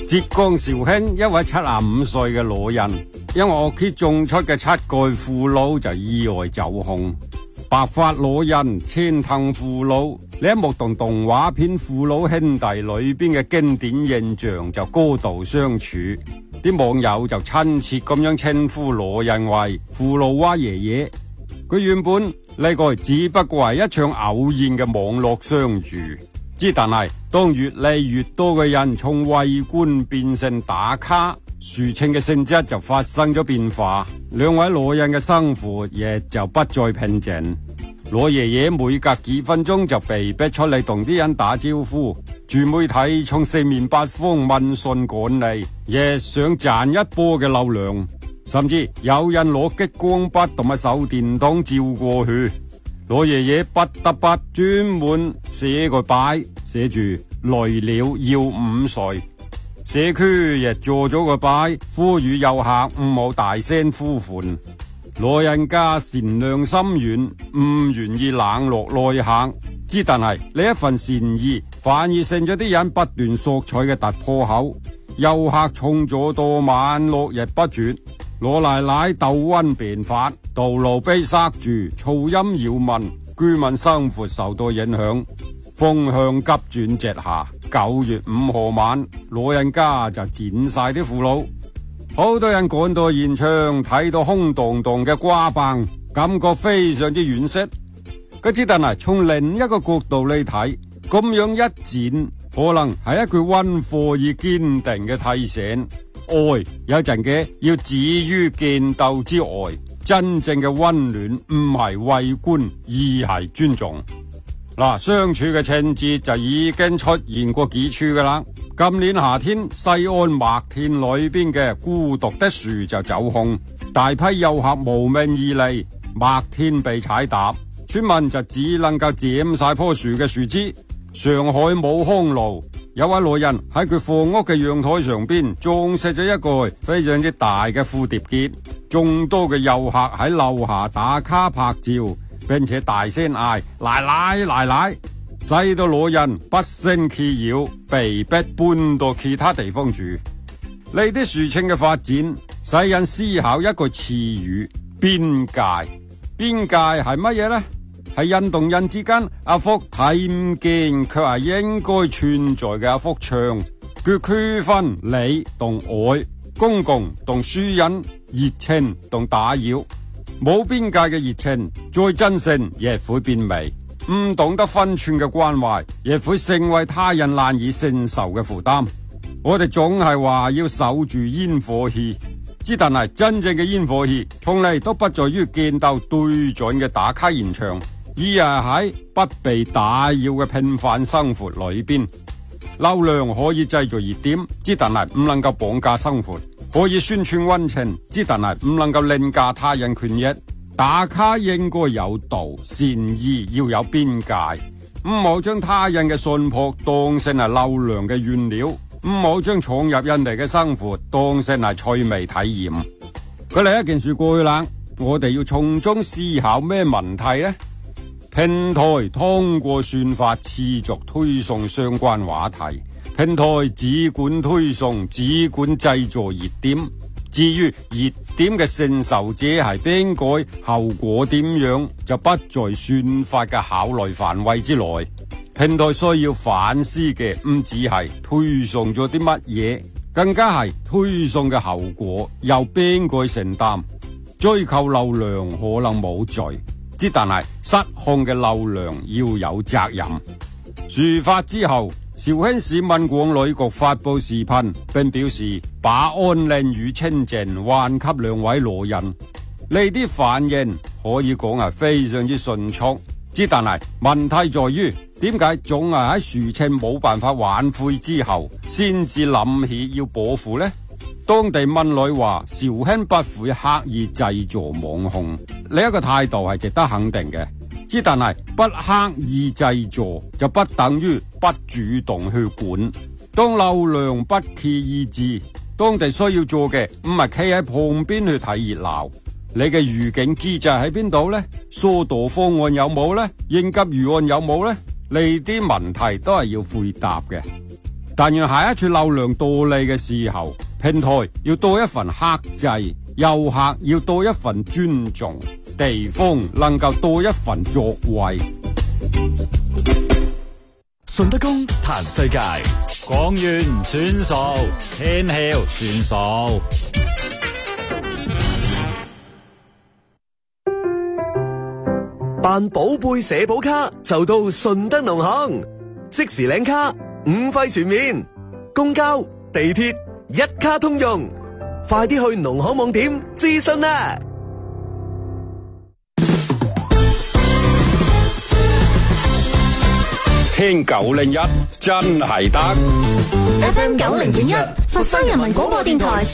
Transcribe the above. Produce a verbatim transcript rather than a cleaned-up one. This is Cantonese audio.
浙江紹興一位七十五歲嘅老人，因為屋企種出嘅七蓋腐老就意外走紅。白髮老人千藤父老，呢一幕同動畫片《父老兄弟》裏邊嘅經典印象就高度相處。啲網友就親切咁樣稱呼老人為父老蛙爺爺。佢原本呢個只不過係一場偶然嘅網絡相遇，之但係當越嚟越多嘅人從圍觀變成打卡，事情嘅性質就發生咗變化，兩位老人嘅生活亦就不再平靜。老爺爺每隔幾分鐘就被逼出嚟同啲人打招呼，駐媒體從四面八方問訊趕嚟，亦想賺一波嘅流量，甚至有人攞激光筆同埋手電筒照過去。老爺爺不得不專門寫個牌，寫住來了要五歲。社區亦做咗個牌，呼籲遊客唔好大聲呼喚。老人家善良心軟，唔願意冷落內客，之但係呢一份善意反而成咗啲人不斷索取嘅突破口。遊客從左到晚絡繹不絕，老奶奶竇瘟病發，道路被塞住，噪音擾民，居民生活受到影響。風向急轉直下，九月五號晚，老人家就剪晒啲父老，好多人趕到現場睇到空蕩蕩嘅瓜棒，感覺非常之惋惜。佢只但係從另一個角度嚟睇，咁樣一剪，可能係一句溫和而堅定嘅提醒。愛有陣嘅要止於見鬥之外，真正嘅溫暖唔係圍觀，而係尊重。嗱，相處嘅情節就已經出現過幾處噶啦。今年夏天，西安麥田裏邊嘅孤獨的樹就走紅，大批遊客慕名而嚟，麥田被踩踏，村民就只能夠剪晒棵樹嘅樹枝。上海武康路有位老人喺佢房屋嘅陽台上邊裝飾咗一個非常之大嘅蝴蝶結，眾多嘅遊客喺樓下打卡拍照，並且大聲嗌奶奶奶奶，使到老人不勝其擾，被迫搬到其他地方住。呢啲事情嘅發展使人思考一個詞語：邊界。邊界係乜嘢呢？係人同人之間一幅睇唔見卻係應該存在嘅一幅牆，佢區分你同愛，公共同私隱，熱情同打擾。冇邊界嘅熱情，再真誠亦會變微；唔懂得分寸嘅關懷，亦會成為他人難以承受嘅負擔。我哋總係話要守住煙火氣，之但係真正嘅煙火氣，從嚟都不在於見到對準嘅打卡現場，而係喺不被打擾嘅平凡生活裏邊。流量可以製造熱點，之但係唔能夠綁架生活。可以宣傳溫情，之但係唔能夠凌駕他人權益。打卡應該有度，善意要有邊界，唔好將他人嘅信託當成係流量嘅原料，唔好將闖入人哋嘅生活當成係趣味體驗。佢嚟一件事過去啦，我哋要從中思考咩問題呢？平台通過算法持續推送相關話題。平台只管推送，只管製造熱點。至於熱點嘅承受者係邊個，後果點樣，就不在算法嘅考慮範圍之內。平台需要反思嘅唔只係推送咗啲乜嘢，更加係推送嘅後果由邊個承擔。追求流量可能冇罪，之但係失控嘅流量要有責任。事發之後，紹興市民管理局發布視頻，並表示把安寧與清靜還給兩位老人。呢啲反應可以講係非常之迅速，之但係問題在於，點解總係喺事情冇辦法挽回之後，先至諗起要報復呢？當地民女話，紹興不會刻意製造網紅，呢一個態度係值得肯定嘅。之但係不刻意製作就不等於不主動去管。當流量不期而至，當地需要做嘅唔係企喺旁邊去睇熱鬧，你嘅預警機制喺邊度呢？疏導方案有冇呢？應急預案有冇呢？呢啲問題都係要回答嘅。 但願下一次流量多嚟嘅時候，平台要多一份克制，遊客要多一份尊重，地方能夠多一份作為。 順德公談世界， 講完唔算數，天曉算數。 辦寶貝社保卡就到順德農行，即時領卡，五費全面，公交、地鐵一卡通用，快啲去農行網點諮詢啦！ 聽九零一真係得 ，F M 九零點一，佛山人民廣播電台。